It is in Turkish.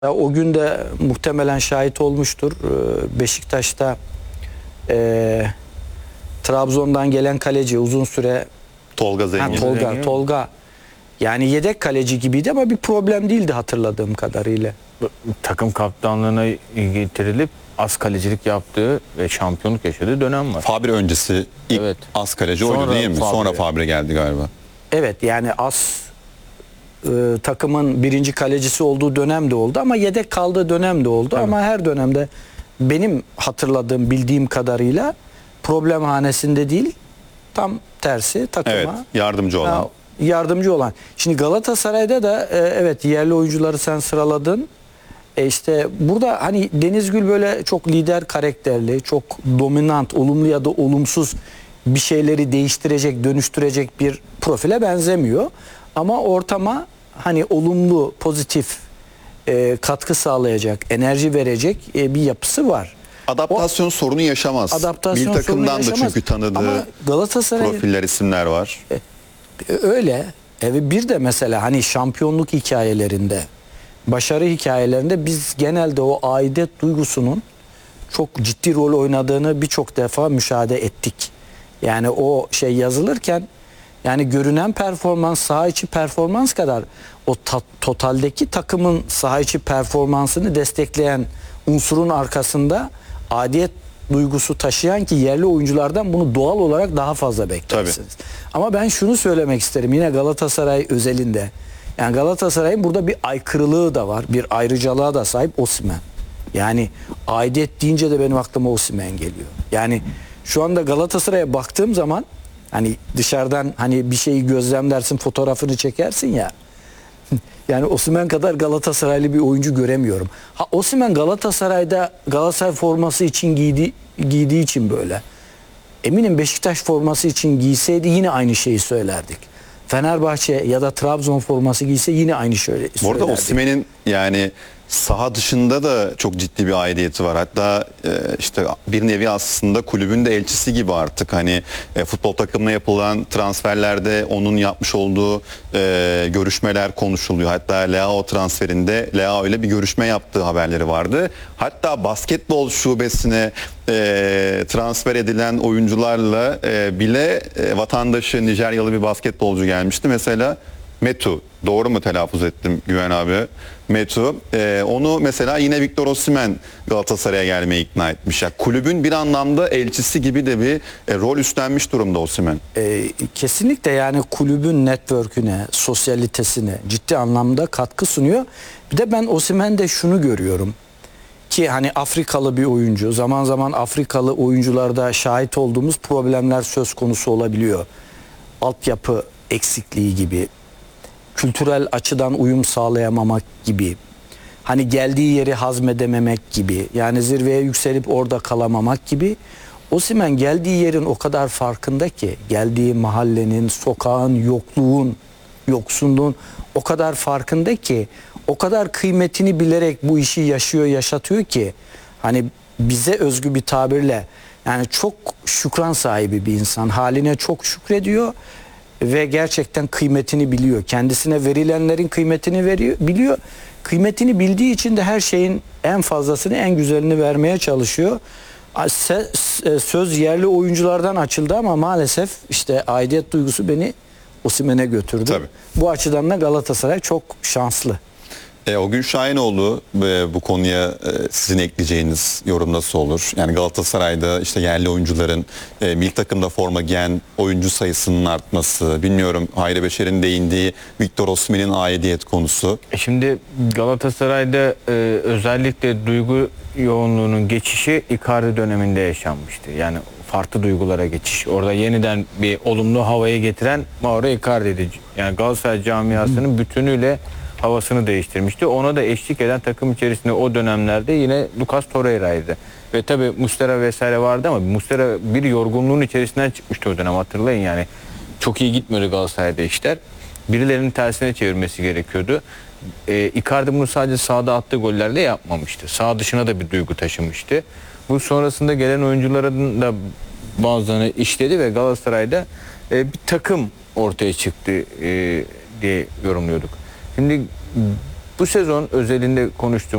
O gün de muhtemelen şahit olmuştur. Beşiktaş'ta Trabzon'dan gelen kaleci uzun süre Tolga Zengin. Tolga yani yedek kaleci gibiydi ama bir problem değildi hatırladığım kadarıyla. Takım kaptanlığına getirilip az kalecilik yaptığı ve şampiyonluk yaşadığı dönem var. Fabre öncesi ilk az kaleci oydu değil mi? Sonra Fabre geldi galiba. Evet, yani takımın birinci kalecisi olduğu dönem de oldu ama yedek kaldığı dönem de oldu. Evet. Ama her dönemde benim hatırladığım, bildiğim kadarıyla problem hanesinde değil, tam tersi takıma. Evet, yardımcı olan. Şimdi Galatasaray'da da evet, yerli oyuncuları sen sıraladın. İşte burada hani Denizgül böyle çok lider karakterli, çok dominant, olumlu ya da olumsuz bir şeyleri değiştirecek, dönüştürecek bir profile benzemiyor. Ama ortama hani olumlu, pozitif katkı sağlayacak, enerji verecek bir yapısı var. Adaptasyon sorunu yaşamaz. Adaptasyon bir takımdan da yaşamaz. çünkü tanıdığı profiller, isimler var. Öyle. Bir de mesela hani şampiyonluk hikayelerinde, başarı hikayelerinde biz genelde o aidiyet duygusunun çok ciddi rol oynadığını birçok defa müşahede ettik. Yani o şey yazılırken, yani görünen performans, saha içi performans kadar o totaldeki takımın saha içi performansını destekleyen unsurun arkasında aidiyet duygusu taşıyan ki yerli oyunculardan bunu doğal olarak daha fazla beklersiniz. Tabii. Ama ben şunu söylemek isterim yine Galatasaray özelinde. Yani Galatasaray'ın burada bir aykırılığı da var, bir ayrıcalığa da sahip Osimhen. Yani aidiyet deyince de benim aklıma Osimhen geliyor. Yani şu anda Galatasaray'a baktığım zaman hani dışarıdan hani bir şeyi gözlemlersin, fotoğrafını çekersin ya. Yani Osimhen kadar Galatasaraylı bir oyuncu göremiyorum. Osimhen Galatasaray'da Galatasaray forması için giydiği için böyle. Eminim Beşiktaş forması için giyseydi yine aynı şeyi söylerdik. Fenerbahçe ya da Trabzon forması giyse yine aynı söylerdik. Bu arada Osimhen'in yani saha dışında da çok ciddi bir aidiyeti var. Hatta işte bir nevi aslında kulübün de elçisi gibi artık. Hani futbol takımına yapılan transferlerde onun yapmış olduğu görüşmeler konuşuluyor. Hatta Leao transferinde Leao ile bir görüşme yaptığı haberleri vardı. Hatta basketbol şubesine transfer edilen oyuncularla bile vatandaşı Nijeryalı bir basketbolcu gelmişti. Mesela Metu, doğru mu telaffuz ettim Güven abi? Metu, onu mesela yine Victor Osimhen Galatasaray'a gelmeye ikna etmiş. Yani kulübün bir anlamda elçisi gibi de bir rol üstlenmiş durumda Osimhen. Kesinlikle, yani kulübün network'üne, sosyalitesine ciddi anlamda katkı sunuyor. Bir de ben Osimhen'de şunu görüyorum ki hani Afrikalı bir oyuncu, zaman zaman Afrikalı oyuncularda şahit olduğumuz problemler söz konusu olabiliyor. Altyapı eksikliği gibi, kültürel açıdan uyum sağlayamamak gibi, hani geldiği yeri hazmedememek gibi, yani zirveye yükselip orada kalamamak gibi. Osimhen geldiği yerin o kadar farkında ki, geldiği mahallenin, sokağın, yokluğun, yoksunluğun o kadar farkında ki, o kadar kıymetini bilerek bu işi yaşıyor, yaşatıyor ki, hani bize özgü bir tabirle yani çok şükran sahibi bir insan, haline çok şükrediyor ve gerçekten kıymetini biliyor. Kendisine verilenlerin kıymetini biliyor. Kıymetini bildiği için de her şeyin en fazlasını, en güzelini vermeye çalışıyor. Söz yerli oyunculardan açıldı ama maalesef işte aidiyet duygusu beni Osimhen'e götürdü. Tabii. Bu açıdan da Galatasaray çok şanslı. O gün Şahinoğlu, bu konuya sizin ekleyeceğiniz yorum nasıl olur? Yani Galatasaray'da işte yerli oyuncuların milli takımda forma giyen oyuncu sayısının artması, bilmiyorum, Hayri Beşer'in değindiği Victor Osimhen'in aidiyet konusu. Şimdi Galatasaray'da özellikle duygu yoğunluğunun geçişi Icardi döneminde yaşanmıştı. Yani farklı duygulara geçiş. Orada yeniden bir olumlu havaya getiren Mauro Icardi'ydi. Yani Galatasaray camiasının bütünüyle havasını değiştirmişti. Ona da eşlik eden takım içerisinde o dönemlerde yine Lucas Torreira'ydı. Ve tabi Muslera vesaire vardı ama Muslera bir yorgunluğun içerisinden çıkmıştı o dönem, hatırlayın yani. Çok iyi gitmiyordu Galatasaray'da işler. Birilerinin tersine çevirmesi gerekiyordu. Icardi bunu sadece sahada attığı gollerle yapmamıştı. Sağ dışına da bir duygu taşımıştı. Bu sonrasında gelen oyuncuların da bazılarını işledi ve Galatasaray'da bir takım ortaya çıktı diye yorumluyorduk. Şimdi Bu sezon özelinde konuştuğum